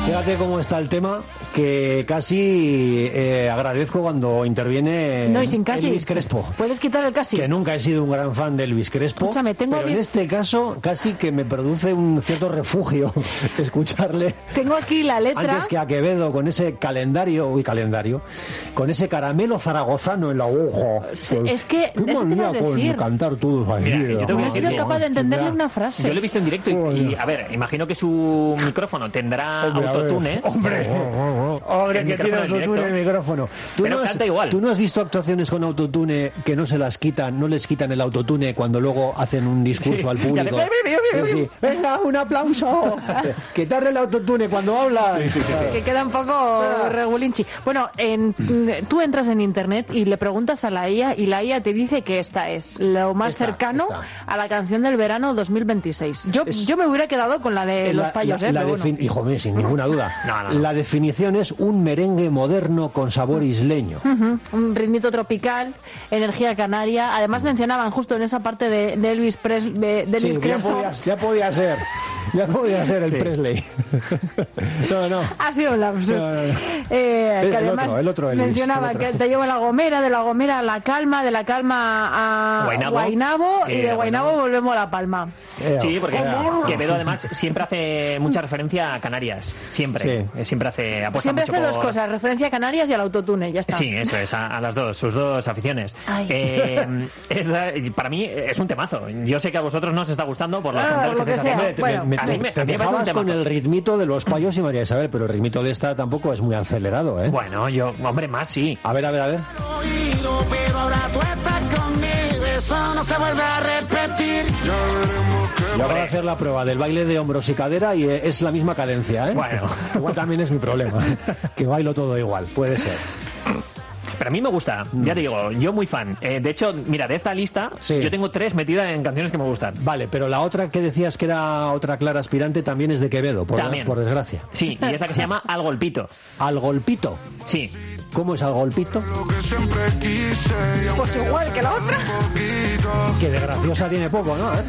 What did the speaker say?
Fíjate cómo está el tema, que casi agradezco cuando interviene no, y sin casi. Elvis Crespo. Puedes quitar el casi. Que nunca he sido un gran fan de Elvis Crespo. Escúchame, pero en este caso casi que me produce un cierto refugio escucharle. Tengo aquí la letra. Antes que a Quevedo con ese calendario, con ese caramelo zaragozano en la hoja. Es que ¿Qué eso te iba a manía con decir. cantar todos ahí? No he sido capaz de entenderle una frase. Yo lo he visto en directo y a ver, imagino que su micrófono tendrá autotune. Hombre, que tiene autotune el micrófono. Pero canta igual. ¿Tú no has visto actuaciones con autotune que no se las quitan, no les quitan el autotune cuando luego hacen un discurso al público? Sí. Venga, un aplauso. Quitarle el autotune cuando habla. Sí. Que queda un poco regulinchi. Bueno, tú entras en internet y le preguntas a la IA y la IA te dice que esta es lo más cercano a la canción del verano 2026. Yo me hubiera quedado con la de los payos, Hijo mío, sin ninguna duda. No. La definición es un merengue moderno con sabor isleño. Un ritmito tropical, energía canaria. Además mencionaban justo en esa parte de Elvis Presley, de Elvis Crespo. Ya podía ser el Presley. No. Ha sido un lapsus. Que además el otro Elvis, mencionaba que te llevo a La Gomera, de La Gomera a La Calma, de La Calma a Guaynabo y de Guaynabo volvemos a La Palma. Sí, porque Quevedo además siempre hace mucha referencia a Canarias. Siempre apuesta mucho por... dos cosas, referencia a Canarias y al autotune, ya está. Sí, eso es, a las dos, sus dos aficiones. Para mí es un temazo. Yo sé que a vosotros no os está gustando por los comentarios que estáis haciendo. Te dejabas con el ritmito de los payos y María Isabel, pero el ritmito de esta tampoco es muy acelerado, ¿eh? Bueno, hombre, más sí. A ver. Pero ahora tú estás conmigo, eso no se vuelve a repetir. Yo voy a hacer la prueba del baile de hombros y cadera y es la misma cadencia, ¿eh? Bueno. Igual también es mi problema, que bailo todo igual, puede ser. Pero a mí me gusta, ya te digo, yo muy fan. De hecho, mira, de esta lista, yo tengo 3 metidas en canciones que me gustan. Vale, pero la otra que decías que era otra clara aspirante también es de Quevedo, por desgracia. Sí, y esta que se llama Al Golpito. ¿Al Golpito? Sí. ¿Cómo es Al Golpito? Pues igual que la otra. Que de graciosa tiene poco, ¿no?